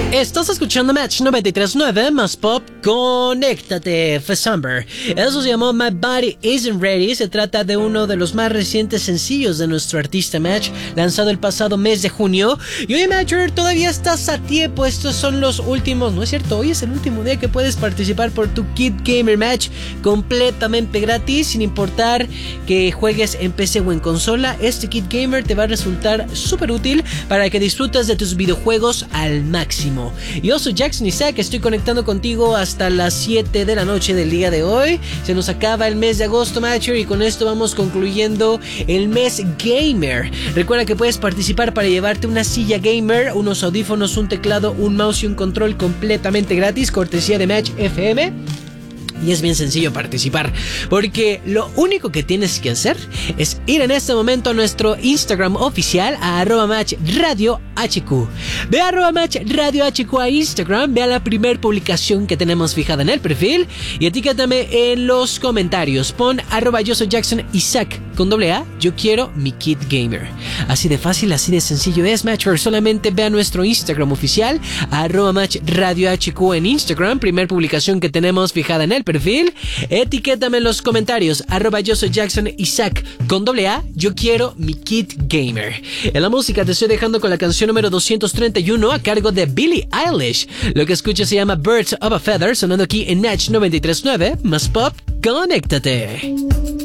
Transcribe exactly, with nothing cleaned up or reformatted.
Estás escuchando Match noventa y tres punto nueve más Pop. Conéctate, Fezamber. Eso se llamó My Body Isn't Ready. Se trata de uno de los más recientes sencillos de nuestro artista Match, lanzado el pasado mes de junio. Y oye, Matcher, todavía estás a tiempo. Estos son los últimos, no es cierto, hoy es el último día que puedes participar por tu Kit Gamer Match completamente gratis, sin importar que juegues en P C o en consola. Este Kit Gamer te va a resultar súper útil para que disfrutes de tus videojuegos al máximo. Yo soy Jackson Isaac, estoy conectando contigo hasta las siete de la noche del día de hoy. Se nos acaba el mes de agosto, Matcher, y con esto vamos concluyendo el mes gamer. Recuerda que puedes participar para llevarte una silla gamer, unos audífonos, un teclado, un mouse y un control completamente gratis, cortesía de Match F M. Y es bien sencillo participar, porque lo único que tienes que hacer es ir en este momento a nuestro Instagram oficial, a arroba match radio hq. Ve a arroba match radio hq a Instagram, ve a la primer publicación que tenemos fijada en el perfil y etiquétame en los comentarios. Pon arroba yo soy Jackson Isaac con doble A, yo quiero mi Kit Gamer. Así de fácil, así de sencillo es, Matcher. Solamente ve a nuestro Instagram oficial, a arroba match radio hq en Instagram, primer publicación que tenemos fijada en el perfil, etiquétame en los comentarios, arroba yo soy Jackson Isaac con doble A, yo quiero mi Kit Gamer. En la música te estoy dejando con la canción número doscientos treinta y uno a cargo de Billie Eilish. Lo que escuchas se llama Birds of a Feather, sonando aquí en Match noventa y tres punto nueve más Pop. Conéctate.